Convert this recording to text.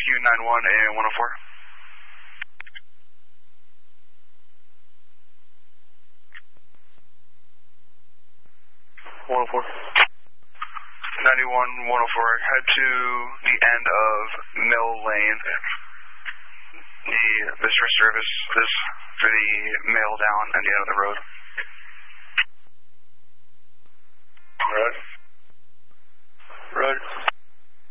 Rescue 91 and 104. 104. 91, 104, head to the end of Mill Lane. The visitor service is for the mail down at the end of the road.